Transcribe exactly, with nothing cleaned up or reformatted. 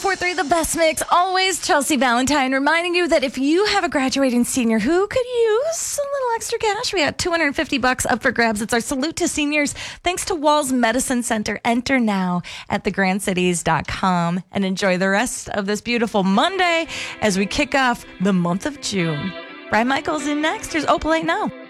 four three, the best mix. Always Chelsea Valentine reminding you that if you have a graduating senior who could use a little extra cash, we got two hundred fifty bucks up for grabs. It's our salute to seniors. Thanks to Walls Medicine Center. Enter now at the grand cities dot com and enjoy the rest of this beautiful Monday as we kick off the month of June. Brian Michaels in next. Here's Opalite Now.